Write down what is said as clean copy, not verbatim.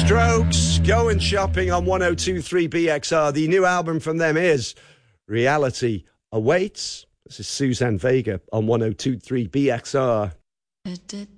Strokes, Going Shopping on 102.3 BXR. The new album from them is Reality Awaits. This is Suzanne Vega on 102.3 BXR.